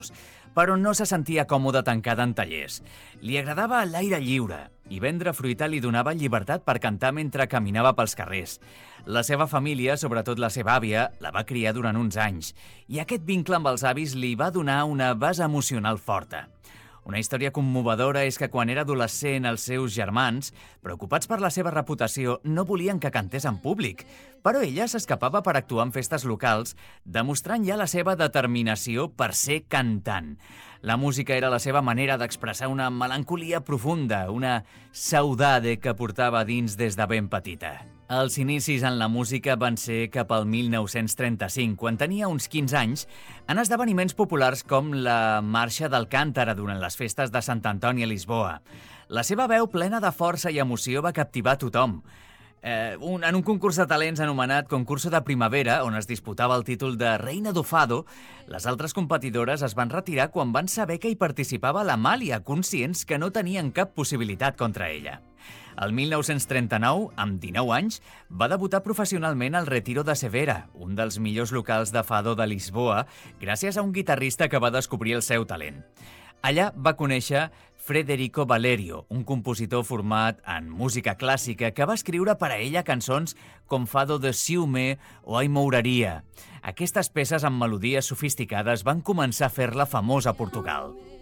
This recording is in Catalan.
però no se sentia còmode tancada en tallers. Li agradava l'aire lliure i vendre fruita li donava llibertat per cantar mentre caminava pels carrers. La seva família, sobretot la seva àvia, la va criar durant uns anys i aquest vincle amb els avis li va donar una base emocional forta. Una història commovedora és que quan era adolescent els seus germans, preocupats per la seva reputació, no volien que cantés en públic, però ella s'escapava per actuar en festes locals, demostrant ja la seva determinació per ser cantant. La música era la seva manera d'expressar una melancolia profunda, una saudade que portava dins des de ben petita. Els inicis en la música van ser cap al 1935, quan tenia uns 15 anys, en esdeveniments populars com la Marxa d'Alcántara durant les festes de Sant Antoni a Lisboa. La seva veu plena de força i emoció va captivar tothom. En un concurs de talents anomenat Concurso de Primavera, on es disputava el títol de Reina do Fado, les altres competidores es van retirar quan van saber que hi participava l'Amàlia, conscients que no tenien cap possibilitat contra ella. El 1939, amb 19 anys, va debutar professionalment al Retiro de Severa, un dels millors locals de fado de Lisboa, gràcies a un guitarrista que va descobrir el seu talent. Allà va conèixer Frederico Valerio, un compositor format en música clàssica que va escriure per a ella cançons com Fado de Ciúme o Ai Mouraria. Aquestes peces amb melodies sofisticades van començar a fer-la famosa a Portugal.